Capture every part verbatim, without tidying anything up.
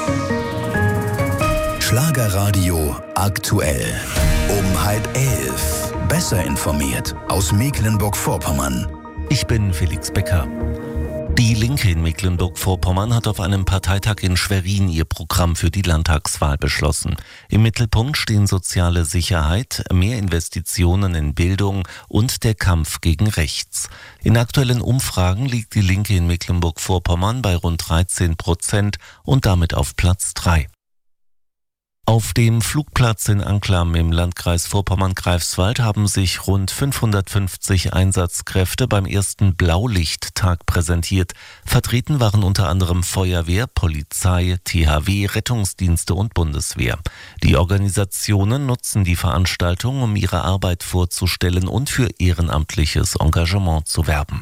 Schlagerradio aktuell. Um halb elf. Besser informiert aus Mecklenburg-Vorpommern. Ich bin Felix Becker. Die Linke in Mecklenburg-Vorpommern hat auf einem Parteitag in Schwerin ihr Programm für die Landtagswahl beschlossen. Im Mittelpunkt stehen soziale Sicherheit, mehr Investitionen in Bildung und der Kampf gegen rechts. In aktuellen Umfragen liegt die Linke in Mecklenburg-Vorpommern bei rund dreizehn Prozent und damit auf Platz drei. Auf dem Flugplatz in Anklam im Landkreis Vorpommern-Greifswald haben sich rund fünfhundertfünfzig Einsatzkräfte beim ersten Blaulichttag präsentiert. Vertreten waren unter anderem Feuerwehr, Polizei, T H W, Rettungsdienste und Bundeswehr. Die Organisationen nutzen die Veranstaltung, um ihre Arbeit vorzustellen und für ehrenamtliches Engagement zu werben.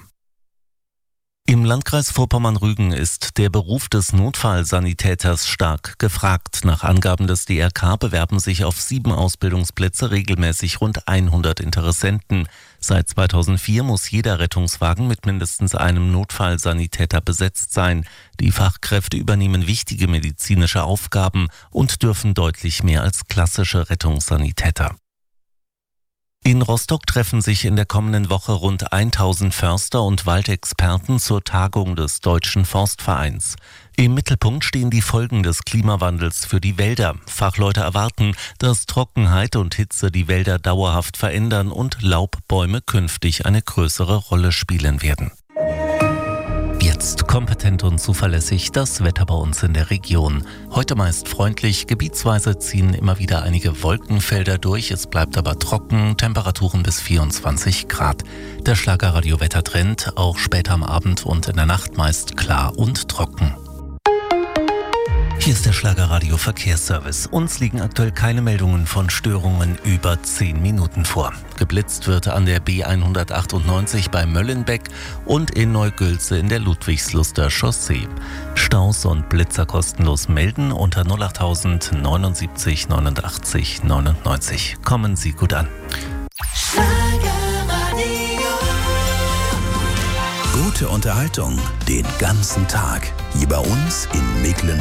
Im Landkreis Vorpommern-Rügen ist der Beruf des Notfallsanitäters stark gefragt. Nach Angaben des D R K bewerben sich auf sieben Ausbildungsplätze regelmäßig rund hundert Interessenten. Seit zweitausendvier muss jeder Rettungswagen mit mindestens einem Notfallsanitäter besetzt sein. Die Fachkräfte übernehmen wichtige medizinische Aufgaben und dürfen deutlich mehr als klassische Rettungssanitäter. In Rostock treffen sich in der kommenden Woche rund tausend Förster und Waldexperten zur Tagung des Deutschen Forstvereins. Im Mittelpunkt stehen die Folgen des Klimawandels für die Wälder. Fachleute erwarten, dass Trockenheit und Hitze die Wälder dauerhaft verändern und Laubbäume künftig eine größere Rolle spielen werden. Jetzt kompetent und zuverlässig das Wetter bei uns in der Region. Heute meist freundlich, gebietsweise ziehen immer wieder einige Wolkenfelder durch. Es bleibt aber trocken, Temperaturen bis vierundzwanzig Grad. Der Schlagerradio-Wettertrend auch später am Abend und in der Nacht meist klar und trocken. Hier ist der Schlagerradio-Verkehrsservice. Uns liegen aktuell keine Meldungen von Störungen über zehn Minuten vor. Geblitzt wird an der B hundertachtundneunzig bei Möllenbeck und in Neugülze in der Ludwigsluster Chaussee. Staus und Blitzer kostenlos melden unter null acht tausend neunundsiebzig neunundachtzig neunundneunzig. Kommen Sie gut an. Gute Unterhaltung den ganzen Tag. Hier bei uns in Mecklenburg.